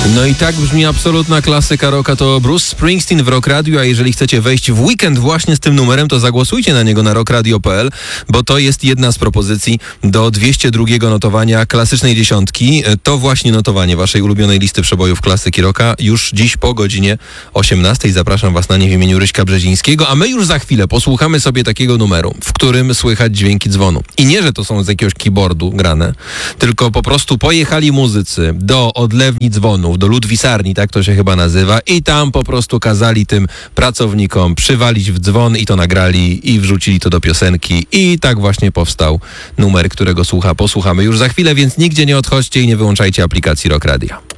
No i tak brzmi absolutna klasyka rocka, to Bruce Springsteen w Rock Radio, a jeżeli chcecie wejść w weekend właśnie z tym numerem, to zagłosujcie na niego na rockradio.pl, bo to jest jedna z propozycji do 202 notowania klasycznej dziesiątki. To właśnie notowanie waszej ulubionej listy przebojów klasyki rocka już dziś po godzinie 18. Zapraszam was na nie w imieniu Ryśka Brzezińskiego, a my już za chwilę posłuchamy sobie takiego numeru, w którym słychać dźwięki dzwonu. I nie, że to są z jakiegoś keyboardu grane, tylko po prostu pojechali muzycy do odlewni dzwonów, do ludwisarni, tak to się chyba nazywa, i tam po prostu kazali tym pracownikom przywalić w dzwon i to nagrali i wrzucili to do piosenki i tak właśnie powstał numer, którego posłuchamy już za chwilę, więc nigdzie nie odchodźcie i nie wyłączajcie aplikacji Rock Radio.